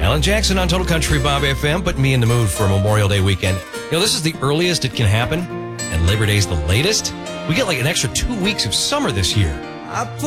Alan Jackson on Total Country Bob FM, putting me in the mood for Memorial Day weekend. This is the earliest it can happen, and Labor Day's the latest. We get like an extra 2 weeks of summer this year.